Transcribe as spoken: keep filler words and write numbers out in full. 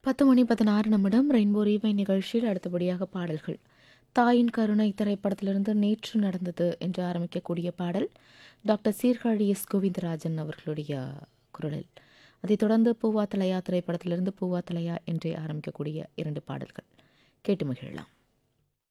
பத்து மணி பதினாறு நிமிடம் ரெயின்போ ரீவை நிகழ்ச்சியில் அடுத்தபடியாக பாடல்கள். தாயின் கருணை திரைப்படத்திலிருந்து நேற்று நடந்தது என்று ஆரம்பிக்கக்கூடிய பாடல் டாக்டர் சீர்காழி எஸ் கோவிந்தராஜன் அவர்களுடைய குரலில். அதைத் தொடர்ந்து பூவா தலையா திரைப்படத்திலிருந்து பூவா தலையா என்றே ஆரம்பிக்கக்கூடிய இரண்டு பாடல்கள் கேட்டு மகிழலாம்.